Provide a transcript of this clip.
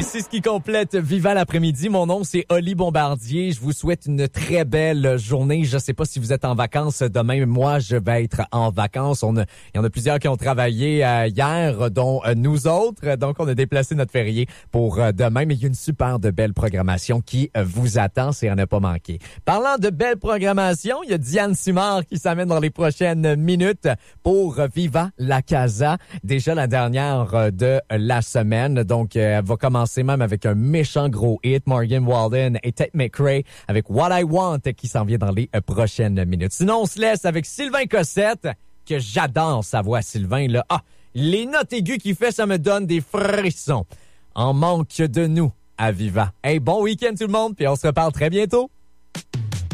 C'est ce qui complète Viva l'après-midi. Mon nom, c'est Oli Bombardier. Je vous souhaite une très belle journée. Je ne sais pas si vous êtes en vacances demain, mais moi, je vais être en vacances. Il y en a plusieurs qui ont travaillé hier, dont nous autres. Donc, on a déplacé notre férié pour demain, mais il y a une super de belle programmation qui vous attend, c'est à ne pas manquer. Parlant de belle programmation, il y a Diane Simard qui s'amène dans les prochaines minutes pour Viva la Casa. Déjà la dernière de la semaine. Donc, elle va commencer même avec un méchant gros hit, Morgan Wallen et Tate McRae avec What I Want qui s'en vient dans les prochaines minutes. Sinon, on se laisse avec Sylvain Cossette, que j'adore sa voix, Sylvain. Là. Les notes aiguës qu'il fait, ça me donne des frissons. En manque de nous à Viva. Hey, bon week-end tout le monde, puis on se reparle très bientôt.